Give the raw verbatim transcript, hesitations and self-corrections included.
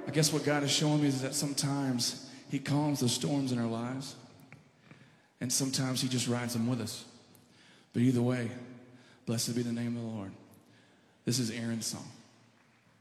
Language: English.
I guess what God is showing me is that sometimes he calms the storms in our lives, and sometimes he just rides them with us. But either way, blessed be the name of the Lord. This is Aaron's song.